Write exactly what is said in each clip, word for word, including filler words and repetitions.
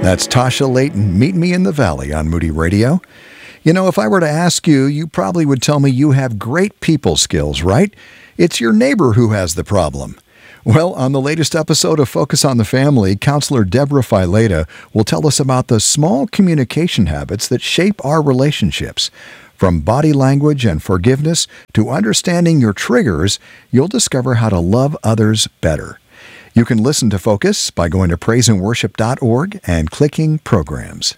That's Tasha Layton, Meet Me in the Valley on Moody Radio. You know, if I were to ask you, you probably would tell me you have great people skills, right? It's your neighbor who has the problem. Well, on the latest episode of Focus on the Family, Counselor Deborah Fileta will tell us about the small communication habits that shape our relationships. From body language and forgiveness to understanding your triggers, you'll discover how to love others better. You can listen to Focus by going to praise and worship dot org and clicking Programs.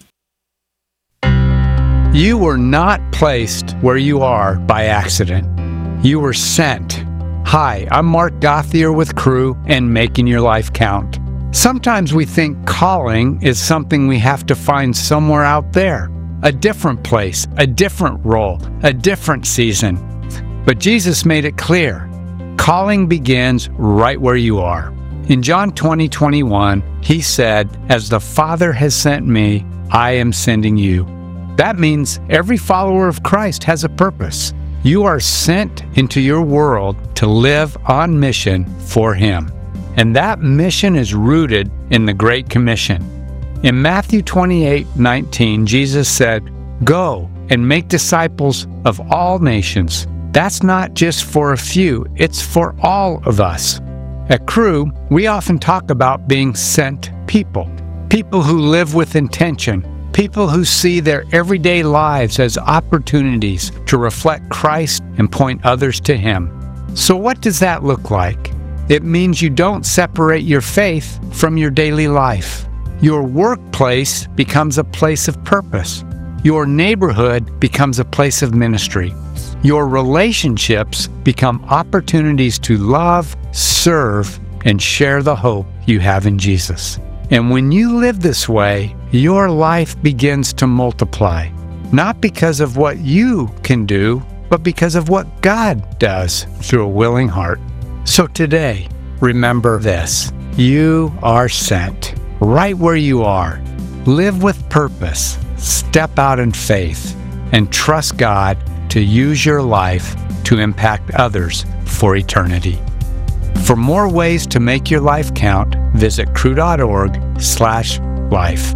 You were not placed where you are by accident. You were sent. Hi, I'm Mark Gothier with Crew and Making Your Life Count. Sometimes we think calling is something we have to find somewhere out there, a different place, a different role, a different season. But Jesus made it clear. Calling begins right where you are. In John twenty twenty-one, he said, "As the Father has sent me, I am sending you." That means every follower of Christ has a purpose. You are sent into your world to live on mission for Him. And that mission is rooted in the Great Commission. In Matthew twenty-eight nineteen, Jesus said, "Go and make disciples of all nations." That's not just for a few, it's for all of us. At Crew, we often talk about being sent people. People who live with intention. People who see their everyday lives as opportunities to reflect Christ and point others to Him. So what does that look like? It means you don't separate your faith from your daily life. Your workplace becomes a place of purpose. Your neighborhood becomes a place of ministry. Your relationships become opportunities to love, serve, and share the hope you have in Jesus. And when you live this way, your life begins to multiply, not because of what you can do, but because of what God does through a willing heart. So today, remember this. You are sent right where you are. Live with purpose, step out in faith, and trust God to use your life to impact others for eternity. For more ways to make your life count, visit crew.org slash life.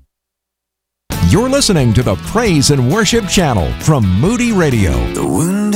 You're listening to the Praise and Worship Channel from Moody Radio. The wounded